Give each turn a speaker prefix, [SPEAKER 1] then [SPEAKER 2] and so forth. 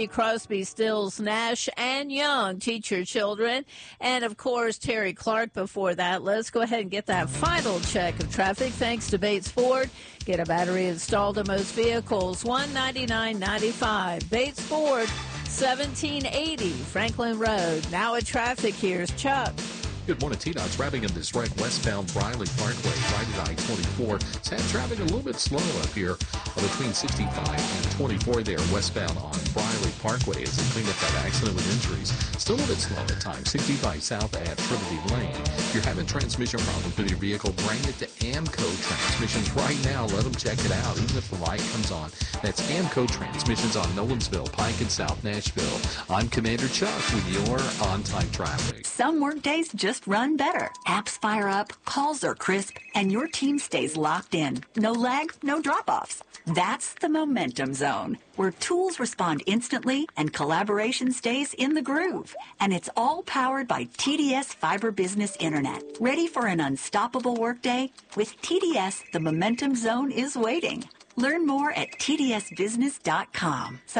[SPEAKER 1] Crosby, Stills, Nash, and Young. Teach your children. And, of course, Terry Clark before that. Let's go ahead and get that final check of traffic. Thanks to Bates Ford. Get a battery installed in most vehicles. $199.95. Bates Ford, 1780 Franklin Road. Now at traffic, here's Chuck.
[SPEAKER 2] Good morning, T-Dot's wrapping up this wreck westbound Briley Parkway, right at I-24. It's had traffic a little bit slow up here between 65 and 24 there westbound on Briley Parkway as they clean up that accident with injuries. Still a little bit slow at times. 65 south at Trinity Lane. If you're having transmission problems with your vehicle, bring it to AMCO Transmissions right now. Let them check it out, even if the light comes on. That's AMCO Transmissions on Nolensville, Pike, and South Nashville. I'm Commander Chuck with your on-time traffic.
[SPEAKER 3] Some work days just run better. Apps fire up, calls are crisp, and your team stays locked in. No lag, no drop-offs. That's the Momentum Zone, where tools respond instantly and collaboration stays in the groove. And it's all powered by TDS Fiber Business Internet. Ready for an unstoppable workday? With TDS, the Momentum Zone is waiting. Learn more at tdsbusiness.com.